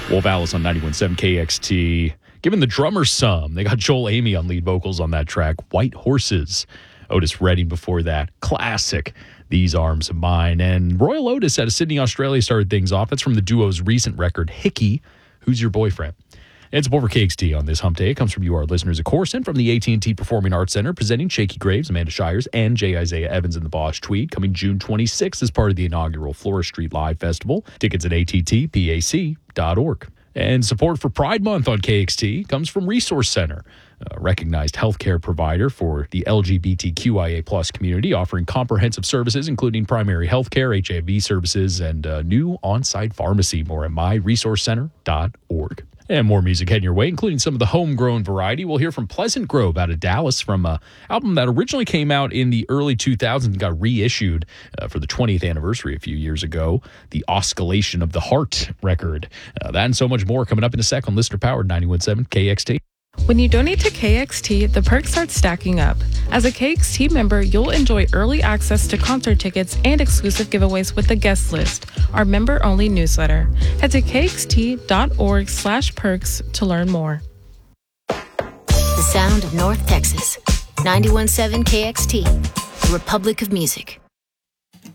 Wolf Alice on 91.7 KXT. Giving the drummers some. They got Joel Amy on lead vocals on that track. White Horses. Otis Redding before that. Classic. These Arms of Mine. And Royal Otis out of Sydney, Australia started things off. That's from the duo's recent record, Hickey, Who's Your Boyfriend? And support for KXT on this hump day. It comes from you, our listeners, of course, and from the AT&T Performing Arts Center, presenting Shakey Graves, Amanda Shires, and J. Isaiah Evans in the Bosch Tweed, coming June 26th as part of the inaugural Florist Street Live Festival. Tickets at attpac.org. And support for Pride Month on KXT comes from Resource Center, a recognized healthcare provider for the LGBTQIA+ community, offering comprehensive services, including primary healthcare, HIV services, and a new on-site pharmacy. More at myresourcecenter.org. And more music heading your way, including some of the homegrown variety. We'll hear from Pleasant Grove out of Dallas from an album that originally came out in the early 2000s and got reissued for the 20th anniversary a few years ago. The Oscillation of the Heart record. That and so much more coming up in a sec on Listener Powered 91.7 KXT. When you donate to KXT, the perks start stacking up. As a KXT member, you'll enjoy early access to concert tickets and exclusive giveaways with the guest list, our member-only newsletter. Head to kxt.org/perks to learn more. The sound of North Texas. 91.7 KXT, the Republic of Music.